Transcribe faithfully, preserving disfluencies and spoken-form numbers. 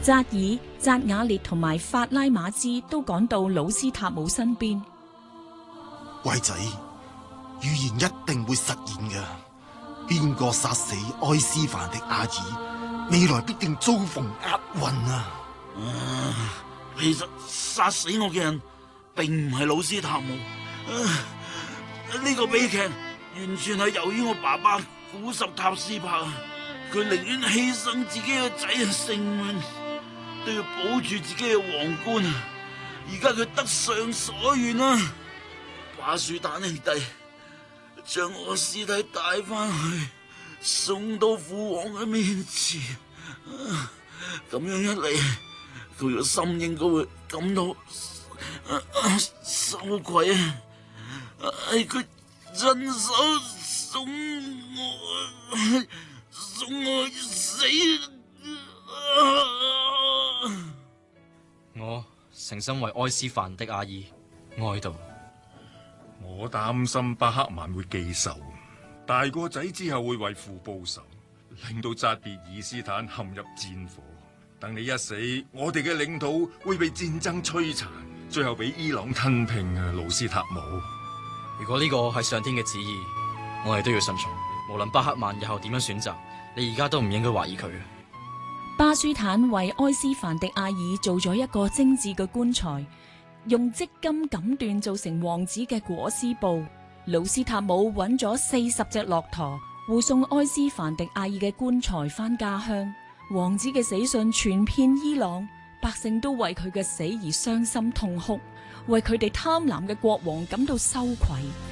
扎爾、扎瓦列同埋法拉馬茲都趕到魯斯塔姆身邊。 乖仔，預言一定會實現㗎。邊個殺死埃斯凡迪亞爾，未來必定遭逢厄運啊！ 啊，其實殺死我嘅人並唔係魯斯塔姆，呢、啊這個悲劇完全係由於我爸爸古什塔斯帕，佢寧願犧牲自己嘅仔嘅性命，都要保住自己嘅皇冠。而家佢得償所願啦，巴舒坦兄弟將我屍體帶翻去，送到父王嘅面前。咁、啊、樣一嚟，佢個心應該會感到、啊啊、羞愧啊！係佢親手送我，送我死。啊、 我誠心為埃斯凡迪亞爾哀悼。 我擔心巴克曼會記仇，大個仔之後會為父報仇，令到扎別爾斯坦陷入戰火。等你一死，我哋嘅領土會被戰爭摧殘，最後俾伊朗吞併啊！魯斯塔姆， 如果呢個係上天嘅旨意，我哋都要順從。無論巴克曼日後點樣選擇，你而家都唔應該懷疑佢。 巴舒坦為埃斯凡迪亞爾做咗一個精緻嘅棺材，用織金錦緞做成王子嘅裹屍布。魯斯塔姆揾咗四十隻駱駝，護送埃斯凡迪亞爾嘅棺材返家鄉。王子嘅死訊傳遍伊朗，百姓都為佢嘅死而傷心痛哭，為佢哋貪婪嘅國王感到羞愧。